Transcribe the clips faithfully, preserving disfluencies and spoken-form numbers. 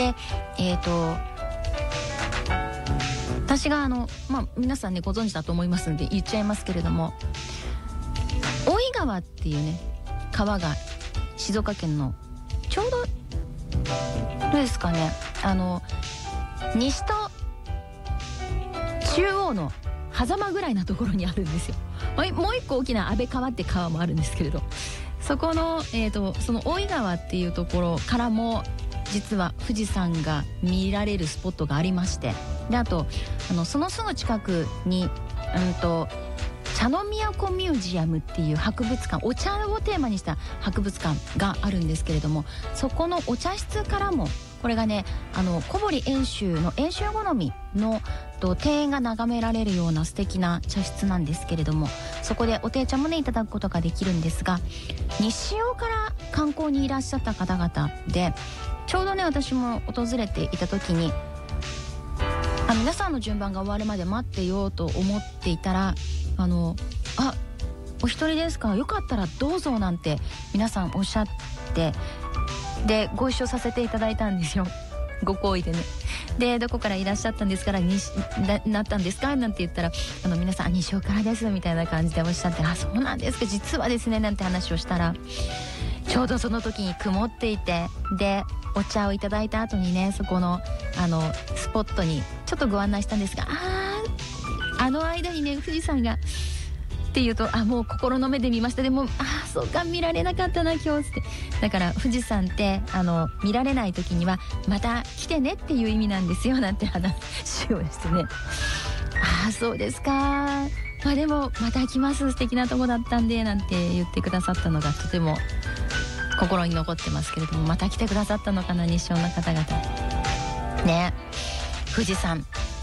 でえっと私があのまあ皆さんねご存知だと思いますので言っちゃいますけれども、大井川っていうね川が静岡県のちょうどどうですかね、あの西と中央の狭間ぐらいなところにあるんですよ。もう一個大きな安倍川って川もあるんですけれど、そこの、えーと、その大井川っていうところからも実は富士山が見られるスポットがありまして、であとあのそのすぐ近くに、うんと茶の都ミュージアムっていう博物館、お茶をテーマにした博物館があるんですけれども、そこのお茶室からもこれがね、あの小堀遠州の遠州好みのと庭園が眺められるような素敵な茶室なんですけれども、そこでおていちゃんもねいただくことができるんですが、西尾から観光にいらっしゃった方々で、ちょうどね私も訪れていた時に、あ皆さんの順番が終わるまで待ってようと思っていたら、あのあお一人ですか、よかったらどうぞなんて皆さんおっしゃって、でご一緒させていただいたんですよ、ご好意でね。でどこからいらっしゃったんですからにな, なったんですかなんて言ったら、あの皆さん西尾からですみたいな感じでおっしゃって、あそうなんですか、実はですねなんて話をしたら、ちょうどその時に曇っていて、でお茶をいただいた後にね、そこのあのスポットにちょっとご案内したんですが、ああの間にね富士山がっていうと、あもう心の目で見ました、でもあそうか見られなかったな今日って、だから富士山ってあの見られない時にはまた来てねっていう意味なんですよなんて話をしてね、あそうですか、まあでもまた来ます、素敵なとこだったんでなんて言ってくださったのがとても心に残ってますけれども、また来てくださったのかな西尾の方々ね。富士山、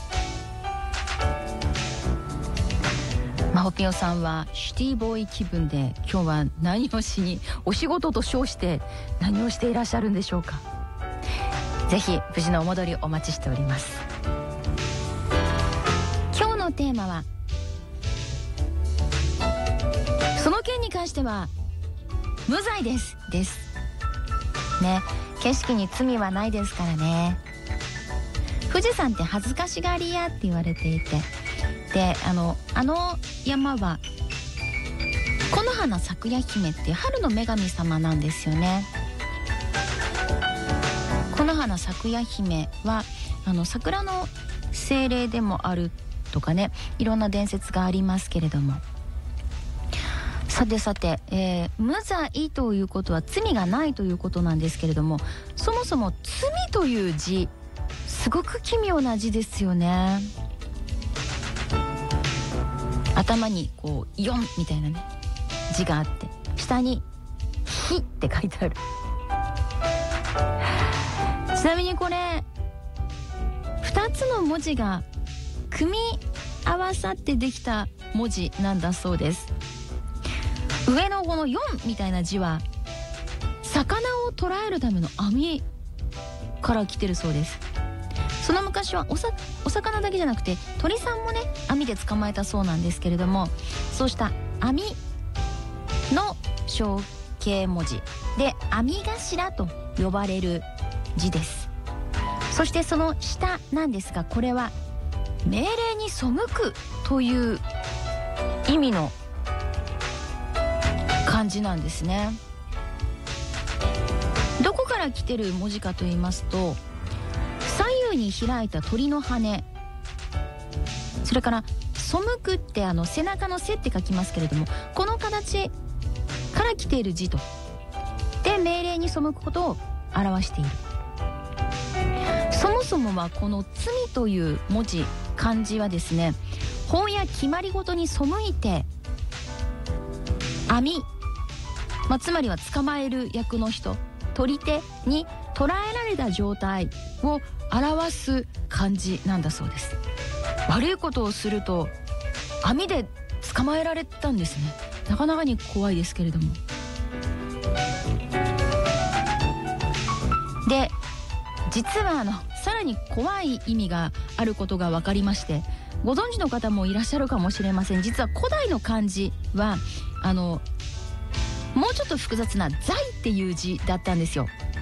まほぴよさんはシティボーイ気分で今日は何をしに、お仕事と称して何をしていらっしゃるんでしょうか。ぜひ無事のお戻りお待ちしております。今日のテーマは、その件に関しては無罪ですですね。景色に罪はないですからね。富士山って恥ずかしがり屋って言われていて、であのあの山は木の花咲夜姫っていう春の女神様なんですよね。木の花咲夜姫はあの桜の精霊でもあるとかね、いろんな伝説がありますけれども、さてさて、えー、無罪ということは罪がないということなんですけれども、そもそも罪という字、すごく奇妙な字ですよね。頭にこうよんみたいなね字があって、下にひって書いてある。ちなみにこれふたつの文字が組み合わさってできた文字なんだそうです。上のこのよんみたいな字は魚を捕らえるための網から来てるそうです。その昔はおさ、お魚だけじゃなくて鳥さんもね網で捕まえたそうなんですけれども、そうした網の象形文字で網頭と呼ばれる字です。そしてその下なんですが、これは命令に背くという意味の漢字なんですね。どこから来てる文字かと言いますと、左右に開いた鳥の羽、それから背くってあの背中の背って書きますけれども、この形から来ている字とで、命令に背くことを表している。そもそもはこの罪という文字、漢字はですね、法や決まりごとに背いて網、まあ、つまりは捕まえる役の人、取り手に捕らえられた状態を表す漢字なんだそうです。悪いことをすると網で捕まえられたんですね。なかなかに怖いですけれども。で実はあのさらに怖い意味があることが分かりまして、ご存知の方もいらっしゃるかもしれません。実は古代の漢字はあのもうちょっと複雑な罪っていう字だったんですよ。